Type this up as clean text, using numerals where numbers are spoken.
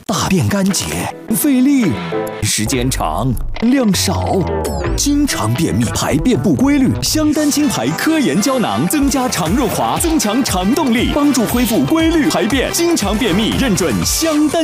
大便干结，费力，时间长，量少，经常便秘，排便不规律。香丹清排科研胶囊增加肠润滑，增强肠动力，帮助恢复规律排便。经常便秘，认准香丹。